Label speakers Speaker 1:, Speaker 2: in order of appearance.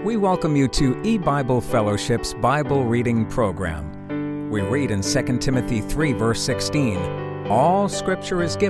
Speaker 1: We welcome you to E-Bible Fellowship's Bible Reading Program. We read in 2 Timothy 3, verse 16, "All Scripture is given